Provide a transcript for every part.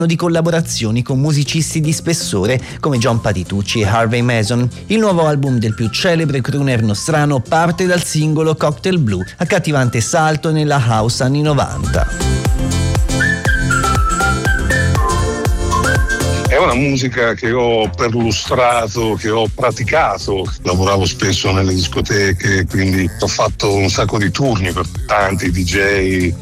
di collaborazioni con musicisti di spessore come John Patitucci e Harvey Mason. Il nuovo album del più celebre crooner nostrano parte dal singolo Cocktail Blue, accattivante salto nella house anni 90. È una musica che ho perlustrato, che ho praticato. Lavoravo spesso nelle discoteche, quindi ho fatto un sacco di turni per tanti DJ.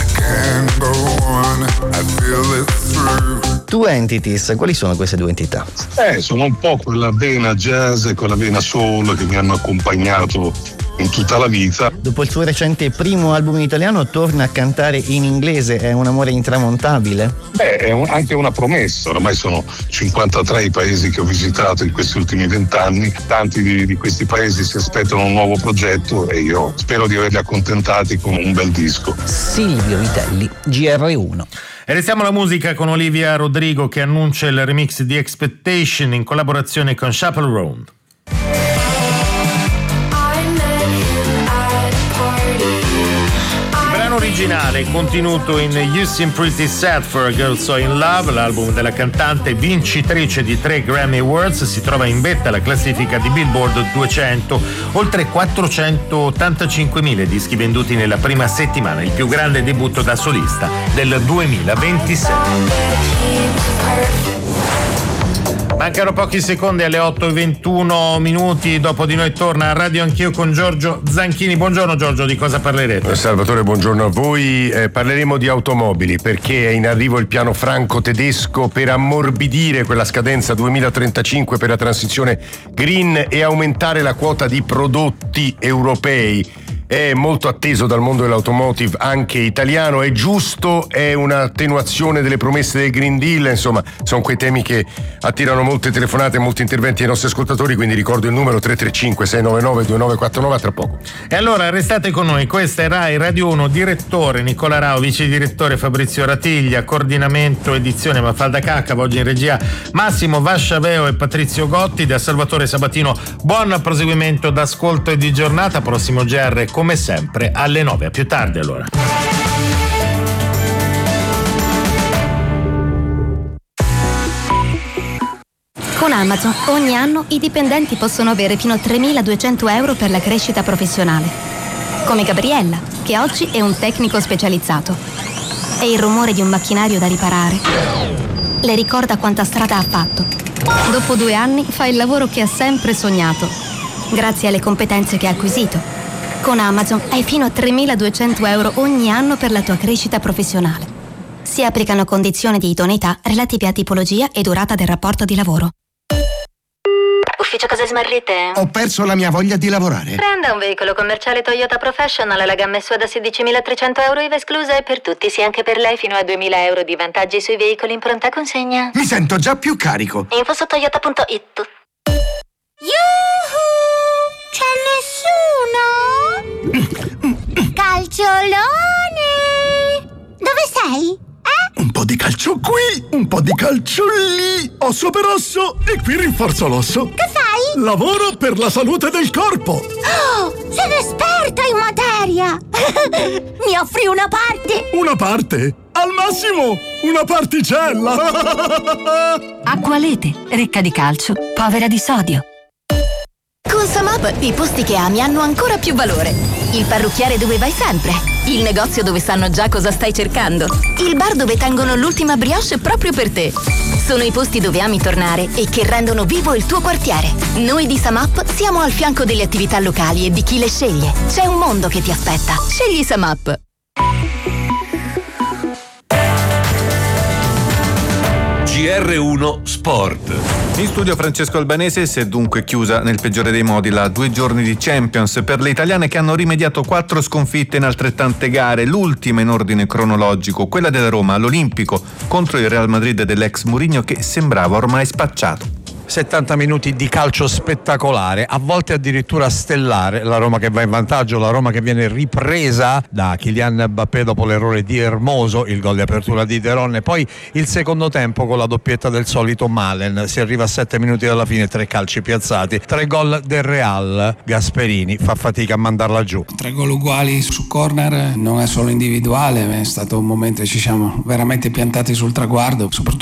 Two Entities, quali sono queste due entità? Sono un po' quella vena jazz e quella vena soul che mi hanno accompagnato in tutta la vita. Dopo il suo recente primo album in italiano torna a cantare in inglese, è un amore intramontabile? È anche una promessa, ormai sono 53 i paesi che ho visitato in questi ultimi 20 anni, tanti di questi paesi si aspettano un nuovo progetto e io spero di averli accontentati con un bel disco. Silvio Vitelli, GR1. E restiamo alla musica con Olivia Rodrigo che annuncia il remix di Expectation in collaborazione con Chappell Roan. Originale contenuto in You Seem Pretty Sad for a Girl So in Love, l'album della cantante vincitrice di 3 Grammy Awards, si trova in vetta alla classifica di Billboard 200, oltre 485.000 dischi venduti nella prima settimana, il più grande debutto da solista del 2026. Mancano pochi secondi alle 8:21. Dopo di noi torna a Radio Anch'io con Giorgio Zanchini. Buongiorno Giorgio, di cosa parlerete? Salvatore, buongiorno a voi. Parleremo di automobili perché è in arrivo il piano franco-tedesco per ammorbidire quella scadenza 2035 per la transizione green e aumentare la quota di prodotti europei. È molto atteso dal mondo dell'automotive anche italiano, è giusto, è un'attenuazione delle promesse del Green Deal, insomma sono quei temi che attirano molte telefonate e molti interventi ai nostri ascoltatori, quindi ricordo il numero 335-699-2949 tra poco. E allora restate con noi, questa è Rai Radio 1, direttore Nicola Rao, vice direttore Fabrizio Ratiglia, coordinamento edizione Mafalda Caccava, oggi in regia Massimo Vasciaveo e Patrizio Gotti, da Salvatore Sabatino buon proseguimento d'ascolto e di giornata, prossimo GR come sempre alle 9, a più tardi allora. Con Amazon ogni anno i dipendenti possono avere fino a 3.200 euro per la crescita professionale. Come Gabriella, che oggi è un tecnico specializzato. E il rumore di un macchinario da riparare le ricorda quanta strada ha fatto. Dopo 2 anni fa il lavoro che ha sempre sognato, grazie alle competenze che ha acquisito. Con Amazon hai fino a 3.200 euro ogni anno per la tua crescita professionale. Si applicano condizioni di idoneità relative a tipologia e durata del rapporto di lavoro. Ufficio cose smarrite? Ho perso la mia voglia di lavorare. Prenda un veicolo commerciale Toyota Professional, la gamma è sua da 16.300 euro IVA esclusa e per tutti, sì anche per lei, fino a 2.000 euro di vantaggi sui veicoli in pronta consegna. Mi sento già più carico. Info su toyota.it. C'è nessuno? Calciolone! Dove sei? Un po' di calcio qui, un po' di calcio lì. Osso per osso e qui rinforzo l'osso. Che fai? Lavoro per la salute del corpo. Oh, sono esperta in materia! Mi offri una parte? Una parte? Al massimo, una particella. Acqualete, ricca di calcio, povera di sodio. Con Samap i posti che ami hanno ancora più valore. Il parrucchiere dove vai sempre. Il negozio dove sanno già cosa stai cercando. Il bar dove tengono l'ultima brioche proprio per te. Sono i posti dove ami tornare e che rendono vivo il tuo quartiere. Noi di Samap siamo al fianco delle attività locali e di chi le sceglie. C'è un mondo che ti aspetta. Scegli Samap. GR1 Sport. In studio Francesco Albanese. Si è dunque chiusa nel peggiore dei modi la 2 giorni di Champions per le italiane che hanno rimediato 4 sconfitte in altrettante gare, l'ultima in ordine cronologico, quella della Roma all'Olimpico contro il Real Madrid dell'ex Mourinho che sembrava ormai spacciato. 70 minuti di calcio spettacolare, a volte addirittura stellare, la Roma che va in vantaggio, la Roma che viene ripresa da Kylian Mbappé dopo l'errore di Hermoso, il gol di apertura di De Ronne, poi il secondo tempo con la doppietta del solito Malen, si arriva a 7 minuti dalla fine, 3 calci piazzati, 3 gol del Real, Gasperini fa fatica a mandarla giù. 3 gol uguali su corner, non è solo individuale, è stato un momento che ci siamo veramente piantati sul traguardo, soprattutto